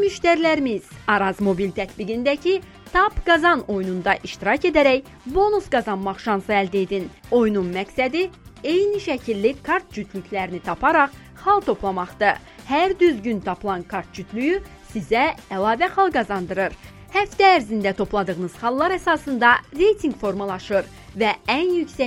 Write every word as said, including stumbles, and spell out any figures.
müştərilərimiz Araz mobil tətbiqindəki Tap Qazan oyununda iştirak edərək bonus qazanmaq şansı əldə edin. Oyunun məqsədi eyni şəkilli kart cütlüklərini taparaq xal toplamaqdır. Hər düzgün tapılan kart cütlüyü sizə əlavə xal qazandırır. Həftə ərzində topladığınız xallar əsasında reyting formalaşır və ən yüksək